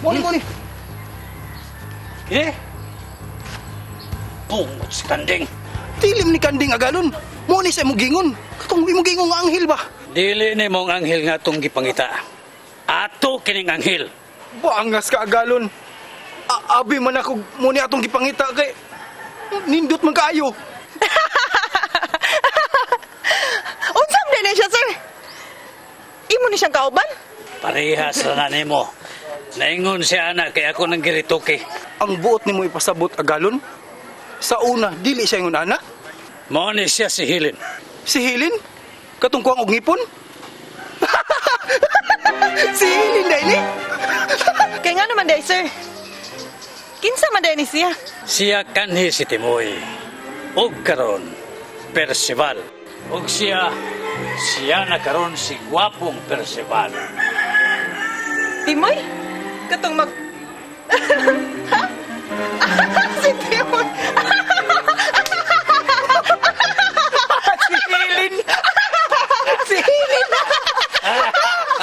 Muni. Eh? Bungot si Kanding. Tilim ni Kanding agalon. Muni sa imong gingon. Katong imong gingon nga anghel ba? Dili ni mong anghel nga itong gipangita. Ato kining anghel. Bangas ka agalon. Abi man ako muni atong gipangita kay nindot man kaayo. Unsam din siya, sir? Imo ni siyang kauban? Parehas na nimo. Naingon siya anak kay ako nang girituki. Ang buot nimo ipasabot agalon. Sa una dili siya ingon anak. Mao ni siya si Hilin. Si Hilin? Katong kuwang og ngipon? Si Hilin dai ni? Kaya nga naman day, sir. Kinsa man day ni siya? Siya kanhi si Timoy. Og karon Percival. Og siya na karon si gwapong Percival. Timoy? Katong mag... Ha? Si Timoy! Si Hilin! Si Hilin!